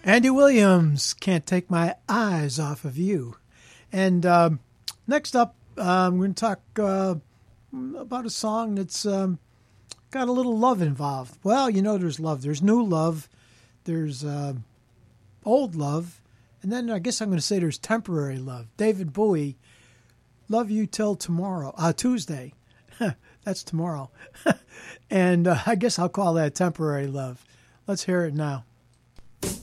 Andy Williams, Can't Take My Eyes Off of You. And next up, I'm going to talk about a song that's got a little love involved. Well, you know, there's love. There's new love. There's old love. And then I guess I'm going to say there's temporary love. David Bowie, Love You Till Tomorrow. Tuesday. That's tomorrow. And I guess I'll call that temporary love. Let's hear it now.